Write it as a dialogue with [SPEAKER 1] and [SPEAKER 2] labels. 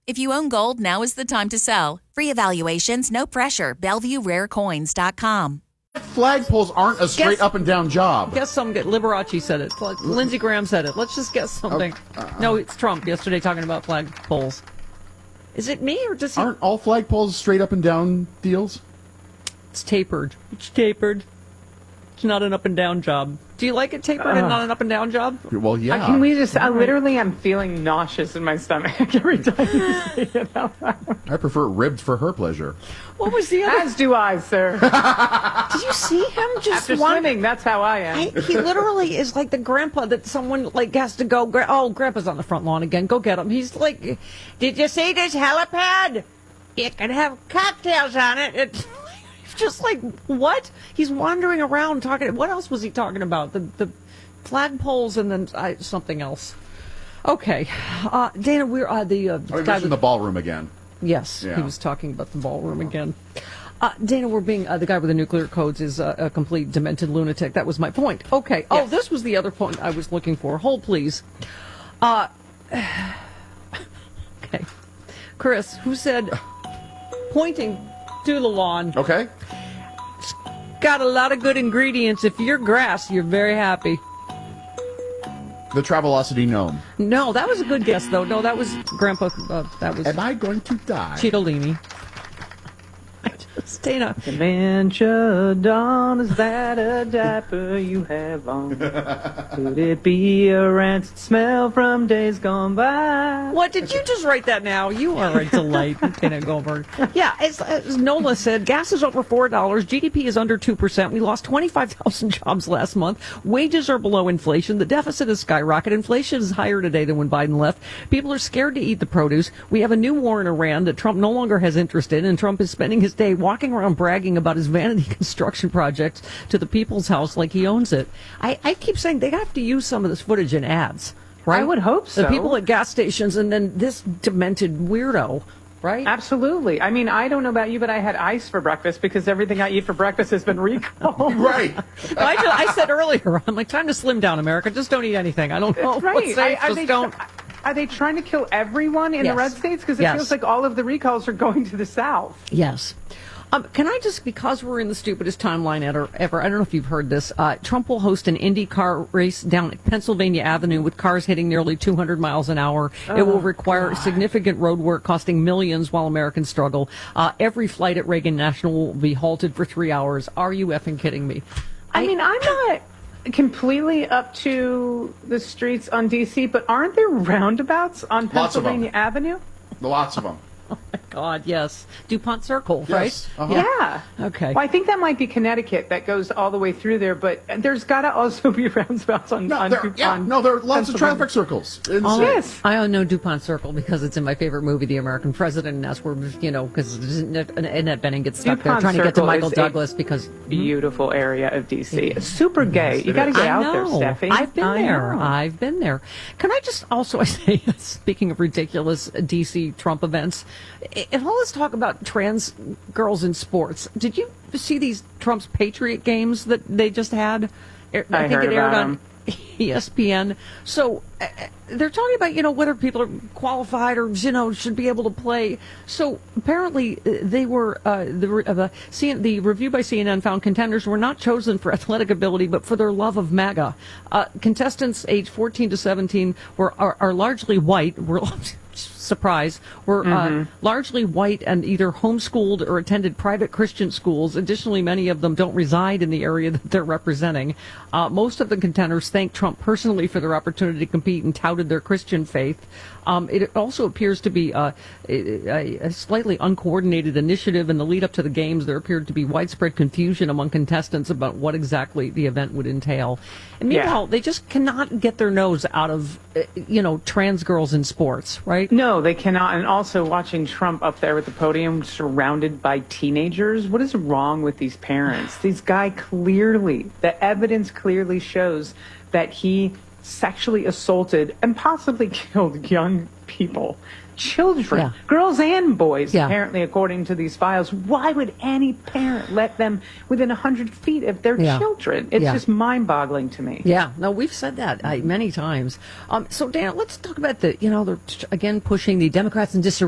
[SPEAKER 1] If you own gold, now is the time to sell. Free evaluations, no pressure. BellevueRareCoins.com.
[SPEAKER 2] Flagpoles aren't a straight up and down job.
[SPEAKER 3] Guess some. Lindsey Graham said it. Let's just guess something. No, it's Trump yesterday talking about flagpoles. Is it me or does he?
[SPEAKER 2] Aren't all flagpoles straight up and down deals?
[SPEAKER 3] It's tapered. It's tapered. It's not an up and down job. Do you like it tapered and not an up and down job?
[SPEAKER 2] Well, yeah.
[SPEAKER 4] Can we just? I literally am feeling nauseous in my stomach every time you say it out loud.
[SPEAKER 2] I prefer it ribbed for her pleasure.
[SPEAKER 3] What was the other?
[SPEAKER 4] As do I, sir.
[SPEAKER 3] Did you see him just
[SPEAKER 4] After swimming, that's how I am.
[SPEAKER 3] He literally is like the grandpa that someone like has to go. Oh, grandpa's on the front lawn again. Go get him. He's like, did you see this helipad? It can have cocktails on it. It's just like, what? He's wandering around talking. What else was he talking about? The flagpoles and then something else. Okay, Dana, we're
[SPEAKER 2] you mentioned the ballroom again.
[SPEAKER 3] Yes, yeah. He was talking about the ballroom again. Dana, we're being the guy with the nuclear codes is a complete demented lunatic. That was my point. Okay. Yes. Oh, this was the other point I was looking for. Hold, please. Okay. Chris, who said, pointing to the lawn.
[SPEAKER 2] Okay.
[SPEAKER 3] It's got a lot of good ingredients. If you're grass, you're very happy.
[SPEAKER 2] The Travelocity gnome.
[SPEAKER 3] No, that was a good guess, though. No, that was Grandpa. That was.
[SPEAKER 2] Am I going to die?
[SPEAKER 3] Cittadini. Dana.
[SPEAKER 4] Dementia dawn, is that a diaper you have on? Could it be a rancid smell from days gone by?
[SPEAKER 3] What, did you just write that now? You are a delight, Dana Goldberg. Yeah, as Nola said, gas is over $4, GDP is under 2%, we lost 25,000 jobs last month, wages are below inflation, the deficit has skyrocketed, inflation is higher today than when Biden left, people are scared to eat the produce, we have a new war in Iran that Trump no longer has interest in, and Trump is spending his day walking around bragging about his vanity construction projects to the People's House like he owns it. I keep saying they have to use some of this footage in ads, right?
[SPEAKER 4] I would hope so.
[SPEAKER 3] The people at gas stations and then this demented weirdo, right?
[SPEAKER 4] Absolutely. I mean, I don't know about you, but I had ice for breakfast because everything I eat for breakfast has been recalled.
[SPEAKER 2] Right.
[SPEAKER 3] I said earlier, I'm like, time to slim down, America. Just don't eat anything. I don't know.
[SPEAKER 4] Right.
[SPEAKER 3] What's safe. Just don't.
[SPEAKER 4] Are they trying to kill everyone in the red states? Because it feels like all of the recalls are going to the South.
[SPEAKER 3] Yes. Can I just, because we're in the stupidest timeline ever, I don't know if you've heard this, Trump will host an Indy car race down Pennsylvania Avenue with cars hitting nearly 200 miles an hour. It will require significant road work costing millions while Americans struggle. Every flight at Reagan National will be halted for 3 hours. Are you effing kidding me?
[SPEAKER 4] I mean, I'm not completely up to the streets on D.C., but aren't there roundabouts on Pennsylvania Avenue?
[SPEAKER 2] Lots of them.
[SPEAKER 3] Oh, my God, yes. DuPont Circle, right?
[SPEAKER 2] Yes. Uh-huh.
[SPEAKER 4] Yeah.
[SPEAKER 3] Okay.
[SPEAKER 4] Well, I think that might be Connecticut that goes all the way through there, but there's got to also be roundabouts on DuPont.
[SPEAKER 2] Yeah, no, there are lots of traffic circles.
[SPEAKER 4] Yes.
[SPEAKER 3] I know DuPont Circle because it's in my favorite movie, The American President, and that's where, because Annette Bening gets stuck there trying to get to Michael Douglas because...
[SPEAKER 4] Beautiful area of D.C. It's super gay. You got to get out there, Steffi.
[SPEAKER 3] I've been there. Can I just also say, speaking of ridiculous D.C. Trump events, if all this talk about trans girls in sports, did you see these Trump's Patriot games that they just had? I think it aired on ESPN. So they're talking about, whether people are qualified or, should be able to play. So apparently they were, the review by CNN found contenders were not chosen for athletic ability, but for their love of MAGA. Contestants aged 14 to 17 are largely white. Surprise, were largely white and either homeschooled or attended private Christian schools. Additionally, many of them don't reside in the area that they're representing. Most of the contenders thanked Trump personally for their opportunity to compete and touted their Christian faith. It also appears to be a slightly uncoordinated initiative. In the lead up to the games, there appeared to be widespread confusion among contestants about what exactly the event would entail. And meanwhile, they just cannot get their nose out of, trans girls in sports, right?
[SPEAKER 4] No, they cannot. And also watching Trump up there at the podium surrounded by teenagers. What is wrong with these parents? This guy the evidence clearly shows that he sexually assaulted and possibly killed young people, children, girls and boys, apparently, according to these files. Why would any parent let them within 100 feet of their children? It's just mind-boggling to me.
[SPEAKER 3] Yeah, no, we've said that many times. So, Dan, let's talk about they're again pushing the Democrats in disarray.